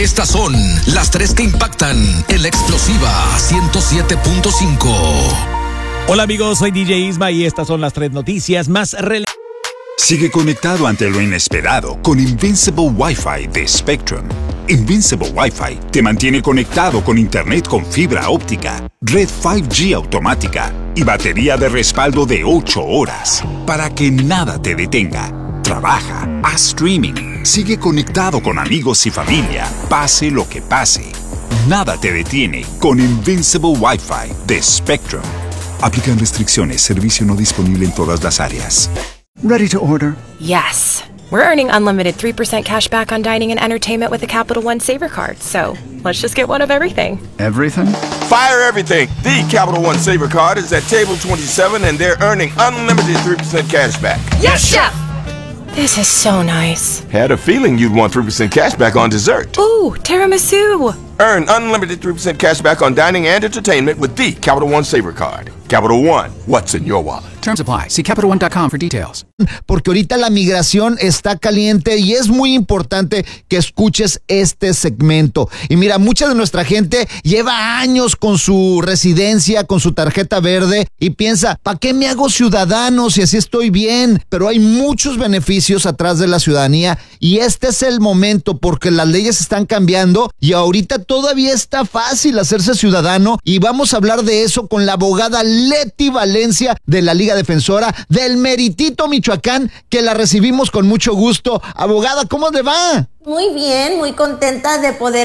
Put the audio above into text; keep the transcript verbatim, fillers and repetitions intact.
Estas son las tres que impactan en la explosiva ciento siete punto cinco. Hola amigos, soy D J Isma y estas son las tres noticias más relevantes. Sigue conectado ante lo inesperado con Invincible Wi-Fi de Spectrum. Invincible Wi-Fi te mantiene conectado con internet con fibra óptica, red cinco G automática y batería de respaldo de ocho horas para que nada te detenga. Trabaja, haz streaming, sigue conectado con amigos y familia, pase lo que pase. Nada te detiene con Invincible Wi-Fi de Spectrum. Aplican restricciones, servicio no disponible en todas las áreas. Ready to order? Yes. We're earning unlimited three percent cash back on dining and entertainment with the Capital One Saver Card, so let's just get one of everything. Everything? Fire everything! The Capital One Saver Card is at table twenty-seven and they're earning unlimited three percent cash back. Yes, Chef! This is so nice. Had a feeling you'd want three percent cash back on dessert. Ooh, tiramisu! Earn unlimited three percent cash back on dining and entertainment with the Capital One Saver Card. Capital One, what's in your wallet? Terms apply. See Capital One dot com for details. Porque ahorita la migración está caliente y es muy importante que escuches este segmento. Y mira, mucha de nuestra gente lleva años con su residencia, con su tarjeta verde y piensa, ¿para qué me hago ciudadano si así estoy bien? Pero hay muchos beneficios atrás de la ciudadanía y este es el momento porque las leyes están cambiando y ahorita todavía está fácil hacerse ciudadano y vamos a hablar de eso con la abogada Leti Valencia de la Liga Defensora del Meritito, Michoacán, que la recibimos con mucho gusto. Abogada, ¿cómo le va? Muy bien, muy contenta de poder